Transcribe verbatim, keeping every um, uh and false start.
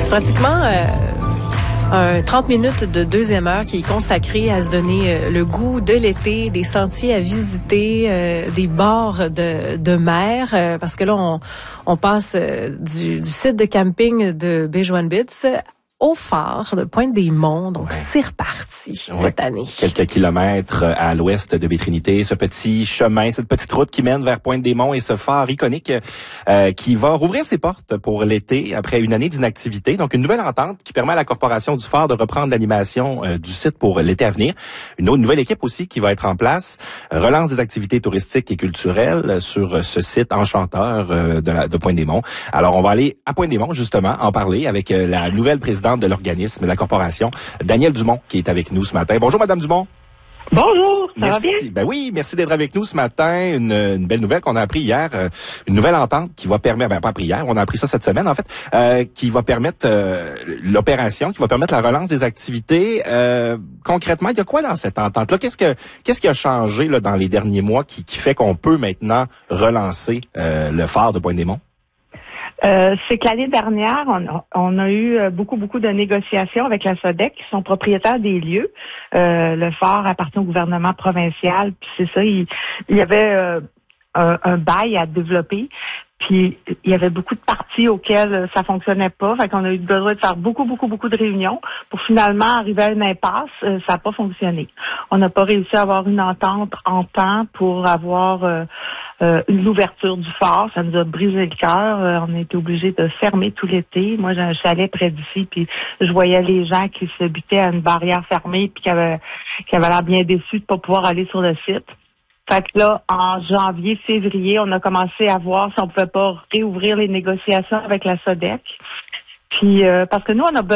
C'est pratiquement euh, un trente minutes de deuxième heure qui est consacré à se donner euh, le goût de l'été, des sentiers à visiter, euh, des bords de, de mer, euh, parce que là, on, on passe euh, du, du site de camping de Baie-Joinville au phare de Pointe-des-Monts. Donc, ouais. C'est reparti ouais. cette année. Quelques kilomètres à l'ouest de Baie-Trinité, ce petit chemin, cette petite route qui mène vers Pointe-des-Monts et ce phare iconique euh, qui va rouvrir ses portes pour l'été après une année d'inactivité. Donc, une nouvelle entente qui permet à la Corporation du phare de reprendre l'animation euh, du site pour l'été à venir. Une autre nouvelle équipe aussi qui va être en place. Relance des activités touristiques et culturelles sur ce site enchanteur euh, de, la, de Pointe-des-Monts. Alors, on va aller à Pointe-des-Monts, justement, en parler avec euh, la nouvelle présidente de l'organisme, de la corporation, Danielle Dumont, qui est avec nous ce matin. Bonjour, Madame Dumont. Bonjour, ça merci. va bien? Ben oui, merci d'être avec nous ce matin. Une, une belle nouvelle qu'on a appris hier, euh, une nouvelle entente qui va permettre, ben pas appris hier, on a appris ça cette semaine en fait, euh, qui va permettre euh, l'opération, qui va permettre la relance des activités. Euh, concrètement, il y a quoi dans cette entente-là? Qu'est-ce que qu'est-ce qui a changé là dans les derniers mois qui, qui fait qu'on peut maintenant relancer euh, le phare de Pointe-des-Monts? Euh, c'est que l'année dernière, on a, on a eu beaucoup, beaucoup de négociations avec la SODEC, qui sont propriétaires des lieux. Euh, le phare appartient au gouvernement provincial, puis c'est ça, il, il y avait euh, un, un bail à développer. Puis il y avait beaucoup de parties auxquelles ça fonctionnait pas, fait qu'on a eu besoin de faire beaucoup, beaucoup, beaucoup de réunions pour finalement arriver à une impasse. Euh, ça n'a pas fonctionné. On n'a pas réussi à avoir une entente en temps pour avoir euh, euh, une ouverture du phare. Ça nous a brisé le cœur. Euh, on a été obligés de fermer tout l'été. Moi, j'ai un chalet près d'ici, puis je voyais les gens qui se butaient à une barrière fermée, puis qui avaient, qui avaient l'air bien déçus de pas pouvoir aller sur le site. Fait que là, en janvier, février, on a commencé à voir si on pouvait pas réouvrir les négociations avec la SODEC. Puis, euh, parce que nous, on a besoin